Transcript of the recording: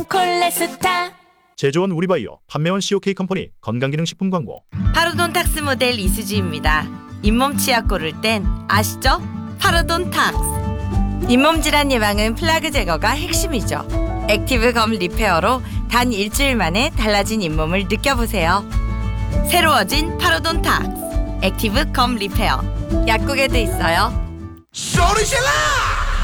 콜레스타. 제조원 우리바이오, 판매원 COK 컴퍼니 건강기능식품 광고. 파로돈탁스 모델 이수지입니다. 잇몸 치약 고를 땐 아시죠? 파로돈탁스. 잇몸 질환 예방은 플라그 제거가 핵심이죠. 액티브 검 리페어로 단 일주일 만에 달라진 잇몸을 느껴보세요. 새로워진 파로돈탁스 액티브 검 리페어. 약국에도 있어요. 소리질러!